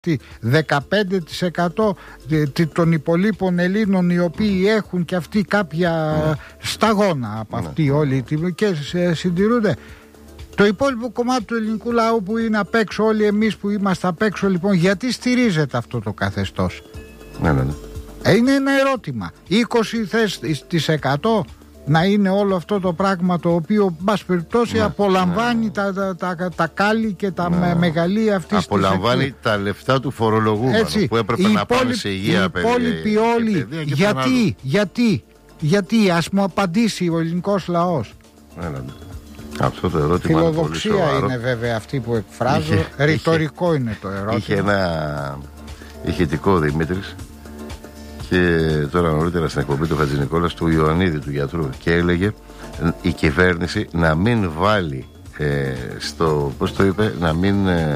15% των υπολείπων Ελλήνων οι οποίοι έχουν και αυτοί κάποια σταγόνα από αυτοί όλοι και συντηρούνται. Το υπόλοιπο κομμάτι του ελληνικού λαού που είναι απ' έξω, όλοι εμείς που είμαστε απ' έξω, λοιπόν, γιατί στηρίζεται αυτό το καθεστώς? Είναι ένα ερώτημα. 20% να είναι όλο αυτό το πράγμα το οποίο, μπας περιπτώσει, απολαμβάνει τα κάλλη και τα μεγαλεία αυτής της απολαμβάνει τα λεφτά του φορολογούμενου που έπρεπε να πάνε σε υγεία, οι υπόλοιποι όλοι. Γιατί, ας μου απαντήσει ο ελληνικός λαός. Αυτό το ερώτημα φιλοδοξία είναι πολύ είναι βέβαια αυτή που εκφράζω. Ρητορικό είναι το ερώτημα. Είχε ένα ηχητικό Δημήτρης και τώρα νωρίτερα στην εκπομπή του Χατζηνικόλας, του Ιωαννίδη, του γιατρού, και έλεγε η κυβέρνηση να μην βάλει πώς το είπε, να μην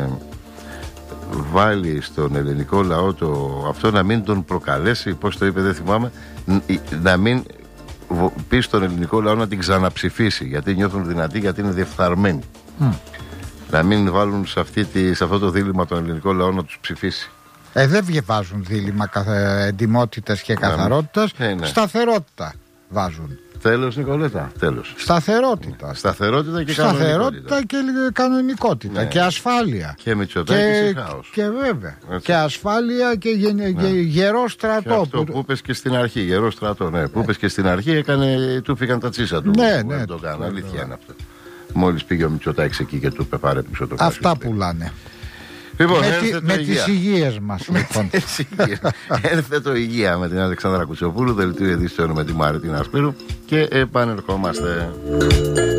βάλει στον ελληνικό λαό αυτό, να μην τον προκαλέσει, πώς το είπε, δεν θυμάμαι, να μην πει στον ελληνικό λαό να την ξαναψηφίσει, γιατί νιώθουν δυνατοί, γιατί είναι διεφθαρμένοι. Να μην βάλουν σε αυτό το δίλημμα τον ελληνικό λαό να τους ψηφίσει. Δεν βάζουν δίλημμα εντιμότητας και καθαρότητας. Σταθερότητα βάζουν. Τέλος, Νικολέτα, τέλος. Σταθερότητα και κανονικότητα. Και ασφάλεια. Και Μητσοτάκης χάος. Και βέβαια. Έτσι. Και ασφάλεια και γερό στρατό. Και αυτό που είπες και στην αρχή, γερό στρατό. Που είπες και στην αρχή, του φύγαν τα τσίσα του. Ναι. Το κάνω. Αλήθεια είναι αυτό. Μόλις πήγε ο Μητσοτάκης εκεί και του είπε πάρε πίσω το κάσιο. Αυτά πουλάνε. Λοιπόν, με τις υγείες μας, λοιπόν. Έρθε το υγεία με την Αλεξάνδρα Κουτσοπούλου, δελτίο ειδήσεων με τη Μαρίτινα Σπύρου και επανερχόμαστε.